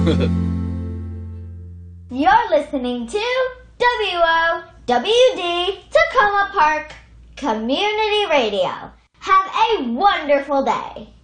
You're listening to WOWD Tacoma Park Community Radio. Have a wonderful day.